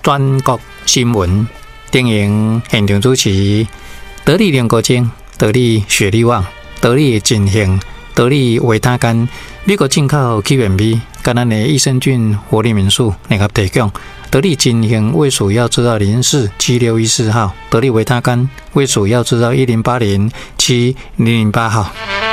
全国新闻电影现场主持，得力联国精，得力雪力旺，得力进行，得力维他干，美国进口起源米，跟咱的益生菌活力民宿联合提供。得力进行卫署要知道047614号，得力维他干卫署要知道10807008号。